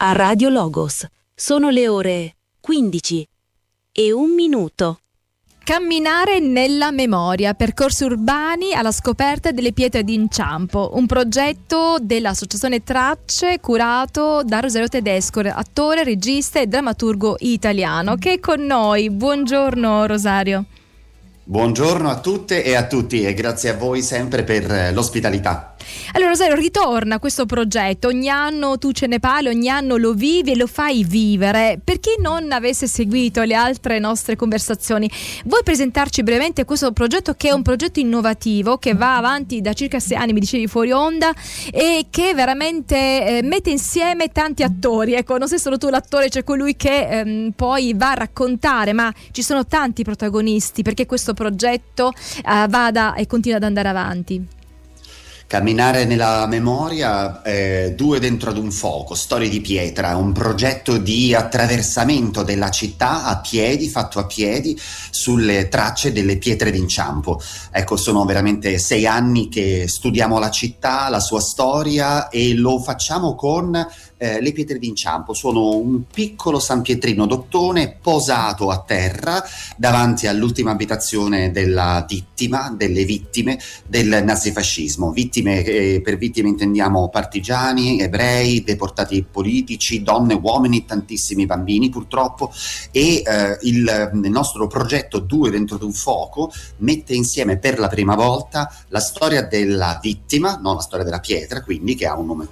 a Radio Logos. Sono le ore 15:01. Camminare nella memoria, percorsi urbani alla scoperta delle pietre d'inciampo, un progetto dell'associazione Tracce curato da Rosario Tedesco, attore, regista e drammaturgo italiano, che è con noi. Buongiorno Rosario. Buongiorno a tutte e a tutti e grazie a voi sempre per l'ospitalità. Allora Rosario, ritorna questo progetto, ogni anno tu ce ne parli, ogni anno lo vivi e lo fai vivere. Per chi non avesse seguito le altre nostre conversazioni, vuoi presentarci brevemente questo progetto, che è un progetto innovativo che va avanti da circa 6 anni, mi dicevi fuori onda, e che veramente mette insieme tanti attori. Ecco, non sei solo tu l'attore, c'è colui che poi va a raccontare, ma ci sono tanti protagonisti perché questo progetto vada e continua ad andare avanti. Camminare nella memoria, due dentro ad un fuoco, storie di pietra, un progetto di attraversamento della città a piedi, fatto a piedi, sulle tracce delle pietre d'inciampo. Ecco, sono veramente 6 anni che studiamo la città, la sua storia, e lo facciamo con le pietre d'inciampo. Sono un piccolo San Pietrino d'ottone posato a terra davanti all'ultima abitazione delle vittime del nazifascismo. Per vittime intendiamo partigiani, ebrei, deportati politici, donne, uomini, tantissimi bambini purtroppo, e il nostro progetto Due dentro ad un fuoco mette insieme per la prima volta la storia della vittima, non la storia della pietra, quindi, che ha un nome